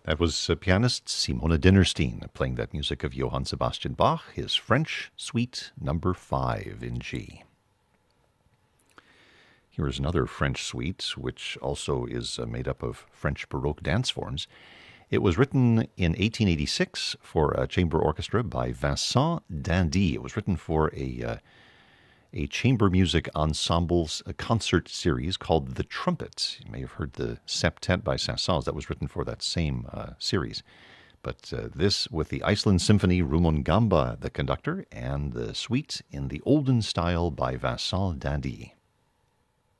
That was pianist Simona Dinnerstein playing that music of Johann Sebastian Bach, his French Suite Number 5 in G. Here is another French suite, which also is made up of French Baroque dance forms. It was written in 1886 for a chamber orchestra by Vincent d'Indy. It was written for a chamber music ensembles a concert series called The Trumpet. You may have heard the Septet by Saint-Saëns that was written for that same series. But this with the Iceland Symphony, Rumon Gamba, the conductor, and the suite in the olden style by Vincent d'Indy.